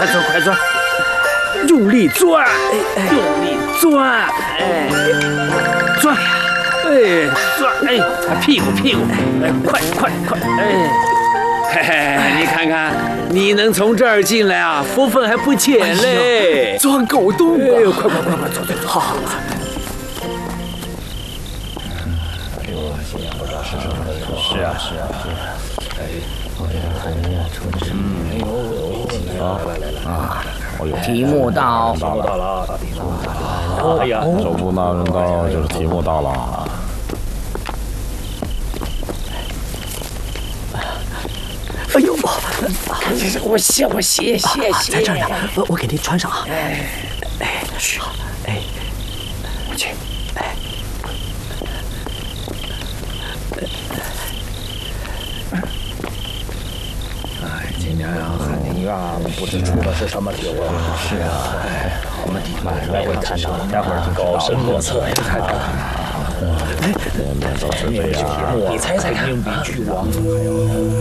快钻，快钻，用力钻，用力钻，哎，钻，哎，钻，哎，屁股，哎，快，哎。 嘿嘿，你看看，你能从这儿进来啊，福分还不浅嘞！ 钻狗洞啊！ 快，走，好。是啊。 题目到。 哎呀，手部拿人到就是题目到了。 哎呦， 我谢， 在这儿呢，我给您穿上啊。 去，我去，今年啊，汉庭院不知出的是什么酒啊！是啊，我们晚上会看到，待会儿高深莫测呀！ 面面都是这样。 你猜看，命比巨王还要。